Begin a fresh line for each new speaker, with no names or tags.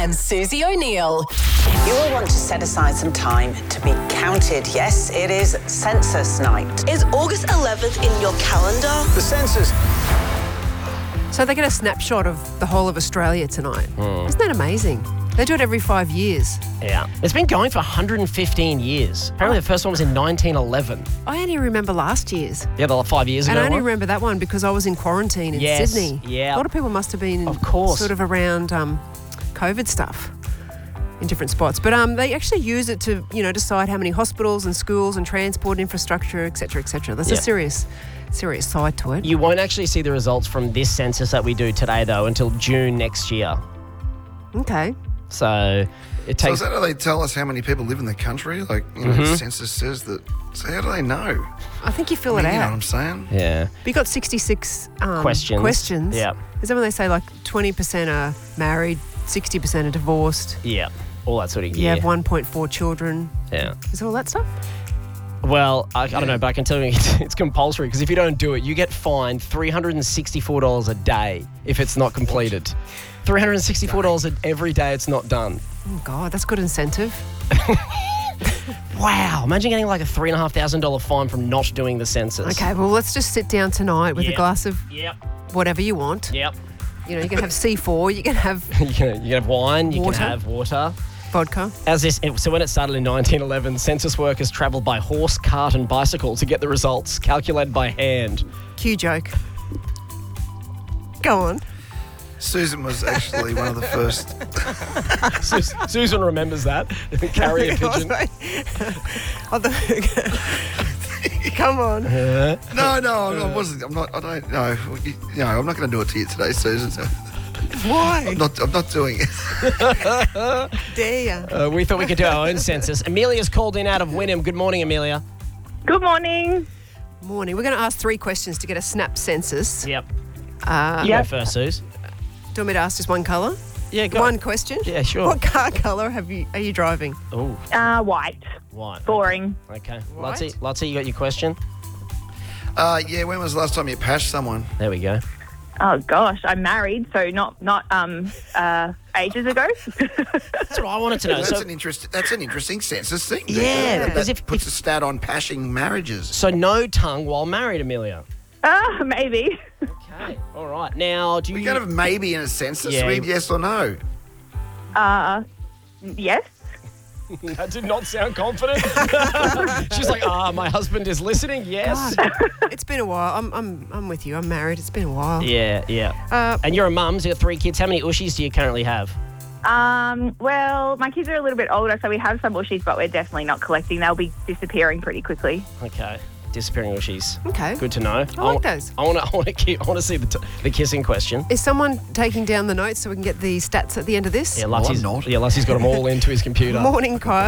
and Susie O'Neill.
You will want to set aside some time to be counted. Yes, it is census night.
Is August 11th in your calendar?
The census.
So they get a snapshot of the whole of Australia tonight. Isn't that amazing? They do it every 5 years.
Yeah. It's been going for 115 years. Apparently the first one was in 1911.
I only remember last year's.
Yeah, the 5 years ago.
And I only
one.
remember that one because I was in quarantine in
Yes,
Sydney.
yeah.
A lot of people must have been
Of course.
sort of around COVID stuff in different spots. But they actually use it to, decide how many hospitals and schools and transport infrastructure, et cetera, et cetera. That's a serious side to it.
You won't actually see the results from this census that we do today, though, until June next year.
Okay.
So it
So
takes...
is that how they tell us how many people live in the country? Like, the census says that. So how do they know?
I think you fill
You
it
know what
out.
I'm saying?
Yeah.
But you got 66
Questions. Yeah.
Is that when they say like 20% are married, 60% are divorced?
Yeah. All that sort of
You
gear.
have 1.4 children.
Yeah.
Is all that stuff?
Well, I don't know, but I can tell you it's compulsory because if you don't do it, you get fined $364 a day if it's not completed. $364 every day it's not done.
Oh, God, that's good incentive.
Wow. Imagine getting like a $3,500 fine from not doing the census.
Okay, well, let's just sit down tonight with a glass of
Yep.
whatever you want.
Yep.
You can have C4, you can have
You can have wine, you
Water.
can have water.
vodka.
So when it started in 1911, census workers travelled by horse, cart and bicycle to get the results, calculated by hand.
Cue joke. Go on.
Susan was actually one of the first.
Susan remembers that. Carrier pigeon.
Come on.
No, I wasn't. I'm not. I don't know. No, I'm not going to do it to you today, Susan. So
Why?
I'm not doing it.
Dare you?
We thought we could do our own census. Amelia's called in out of Wynnum. Good morning, Amelia.
Good morning.
Morning. We're going to ask 3 questions to get a snap census.
Yep.
You
You go first, Suze.
want me to ask just one colour?
Yeah, go.
One question?
Yeah, sure.
What car colour are you driving?
Oh,
White.
white.
Boring.
Okay.
White?
Lottie, you got your question?
Yeah. When was the last time you pashed someone?
There we go.
Oh gosh, I'm married, so not ages ago.
That's what I wanted to know.
That's
So,
an interesting census thing.
Yeah,
that
because if-
puts a stat on pashing marriages.
so no tongue while married, Amelia.
Maybe.
Okay. All right. Now, do you...
We kind of maybe in a census.
Yeah.
Yes or no?
Yes.
That did not sound confident. She's like, my husband is listening. Yes.
God, it's been a while. I'm with you. I'm married. It's been a while.
Yeah. And you're a mum, so you got 3 kids. How many ushies do you currently have?
Well, my kids are a little bit older, so we have some bushies, but we're definitely not collecting. They'll be disappearing pretty quickly.
Okay. Disappearing ushies.
Okay.
Good to know.
I like those.
I want to see the kissing question.
Is someone taking down the notes so we can get the stats at the end of this?
Yeah, Luttie's
I'm not.
Yeah, Luttie's got them all into his computer.
Morning, Kyle.